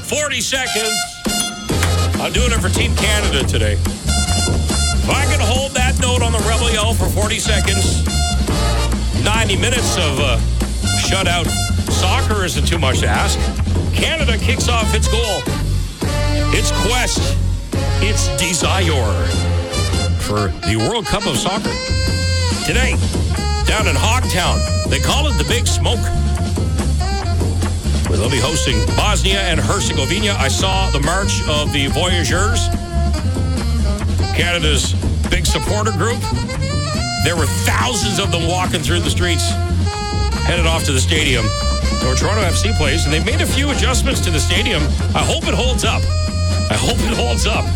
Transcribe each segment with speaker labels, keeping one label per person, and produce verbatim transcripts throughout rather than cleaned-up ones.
Speaker 1: forty seconds. I'm doing it for Team Canada today. If I can hold that note on the Rebel Yell for forty seconds, ninety minutes of uh, shutout soccer isn't too much to ask. Canada kicks off its goal, its quest, its desire for the World Cup of Soccer. Today, down in Hogtown, they call it the Big Smoke, where they'll be hosting Bosnia and Herzegovina. I saw the March of the Voyageurs, Canada's big supporter group. There were thousands of them walking through the streets, headed off to the stadium where Toronto F C plays, and they've made a few adjustments to the stadium. I hope it holds up. I hope it holds up.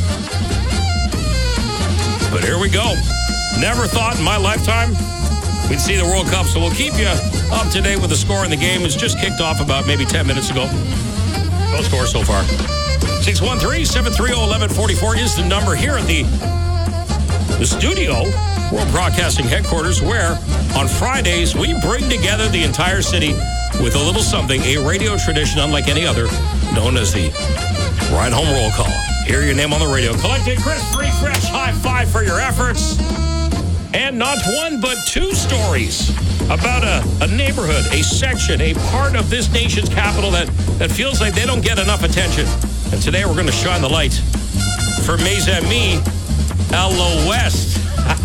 Speaker 1: But here we go. Never thought in my lifetime we'd see the World Cup, so we'll keep you up to date with the score in the game. It's just kicked off about maybe ten minutes ago. No score so far. six one three, seven three zero, one one four four is the number here at the, the studio, World Broadcasting Headquarters, where on Fridays we bring together the entire city with a little something, a radio tradition unlike any other, known as the Ride Home Roll Call. Hear your name on the radio. Collected crisp, free, fresh, high five for your efforts. And not one, but two stories about a, a neighborhood, a section, a part of this nation's capital that, that feels like they don't get enough attention. And today we're going to shine the light for mes amis à l'ouest.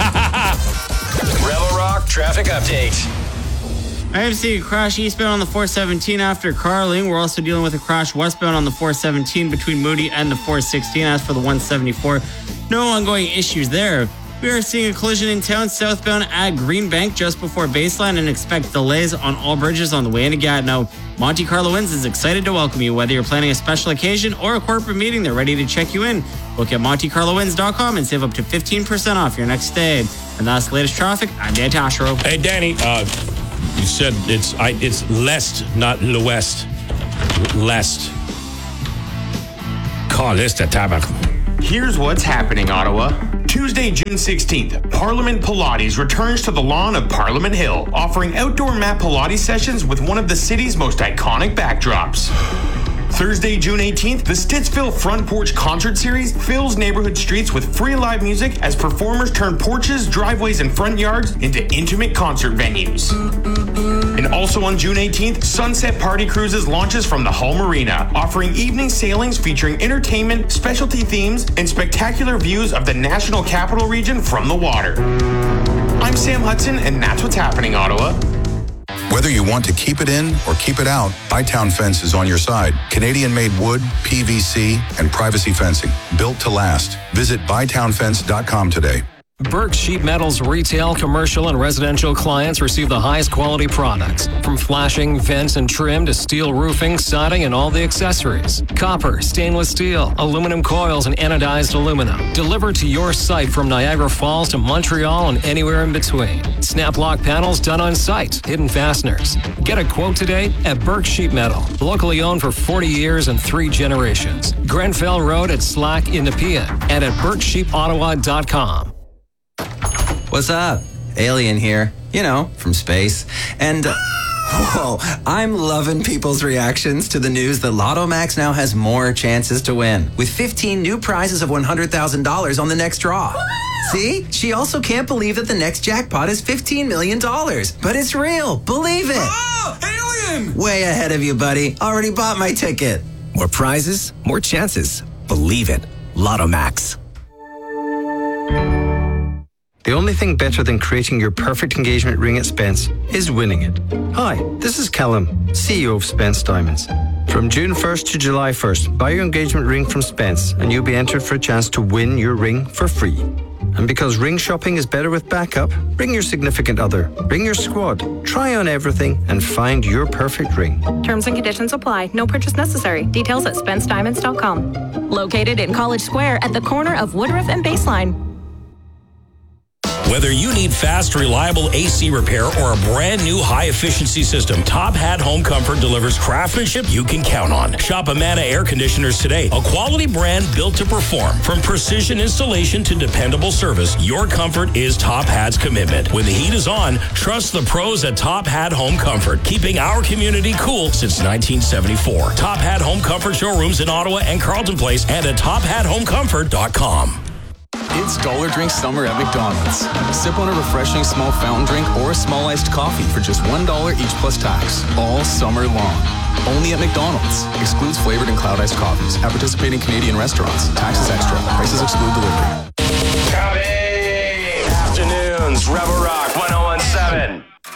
Speaker 2: Rebel Rock traffic update.
Speaker 3: I have seen a crash eastbound on the four seventeen after Carling. We're also dealing with a crash westbound on the four seventeen between Moody and the four sixteen. As for the one seventy-four, no ongoing issues there. We are seeing a collision in town southbound at Greenbank just before Baseline and expect delays on all bridges on the way into Gatineau. Monte Carlo Inns is excited to welcome you. Whether you're planning a special occasion or a corporate meeting, they're ready to check you in. Look at monte carlo inns dot com and save up to fifteen percent off your next stay. And that's the latest traffic. I'm Dan Tashero.
Speaker 1: Hey, Danny, uh, you said it's I, it's l'est, not l'ouest. L'est. Call this the tabac.
Speaker 4: Here's what's happening, Ottawa. Tuesday, June sixteenth, Parliament Pilates returns to the lawn of Parliament Hill, offering outdoor mat Pilates sessions with one of the city's most iconic backdrops. Thursday, June eighteenth, the Stittsville Front Porch Concert Series fills neighborhood streets with free live music as performers turn porches, driveways, and front yards into intimate concert venues. And also on June eighteenth, Sunset Party Cruises launches from the Hull Marina, offering evening sailings featuring entertainment, specialty themes, and spectacular views of the National Capital Region from the water. I'm Sam Hudson, and that's what's happening, Ottawa.
Speaker 5: Whether you want to keep it in or keep it out, Bytown Fence is on your side. Canadian-made wood, P V C, and privacy fencing, built to last. Visit buy town fence dot com today.
Speaker 6: Burke Sheet Metal's retail, commercial, and residential clients receive the highest quality products. From flashing, vents, and trim to steel roofing, siding, and all the accessories. Copper, stainless steel, aluminum coils, and anodized aluminum. Delivered to your site from Niagara Falls to Montreal and anywhere in between. Snap lock panels done on site. Hidden fasteners. Get a quote today at Burke Sheet Metal. Locally owned for forty years and three generations. Grenfell Road at Slack in Nepean and at burke sheep ottawa dot com.
Speaker 7: What's up? Alien here. You know, from space. And, uh, whoa, I'm loving people's reactions to the news that Lotto Max now has more chances to win, with fifteen new prizes of one hundred thousand dollars on the next draw. See? She also can't believe that the next jackpot is fifteen million dollars. But it's real. Believe it.
Speaker 8: Oh, Alien!
Speaker 7: Way ahead of you, buddy. Already bought my ticket.
Speaker 8: More prizes, more chances. Believe it. Lotto Max.
Speaker 9: The only thing better than creating your perfect engagement ring at Spence is winning it. Hi, this is Callum, C E O of Spence Diamonds. From June first to July first, buy your engagement ring from Spence and you'll be entered for a chance to win your ring for free. And because ring shopping is better with backup, bring your significant other, bring your squad, try on everything and find your perfect ring.
Speaker 10: Terms and conditions apply. No purchase necessary. Details at spence diamonds dot com. Located in College Square at the corner of Woodruff and Baseline.
Speaker 1: Whether you need fast, reliable A C repair or a brand new high-efficiency system, Top Hat Home Comfort delivers craftsmanship you can count on. Shop Amana Air Conditioners today, a quality brand built to perform. From precision installation to dependable service, your comfort is Top Hat's commitment. When the heat is on, trust the pros at Top Hat Home Comfort, keeping our community cool since nineteen seventy-four. Top Hat Home Comfort showrooms in Ottawa and Carleton Place and at top hat home comfort dot com.
Speaker 11: It's Dollar Drink Summer at McDonald's. Sip on a refreshing small fountain drink or a small iced coffee for just one dollar each plus tax, all summer long. Only at McDonald's. Excludes flavored and cloud iced coffees. At participating Canadian restaurants. Taxes extra. Prices exclude delivery.
Speaker 2: Coming! Afternoons, Rebel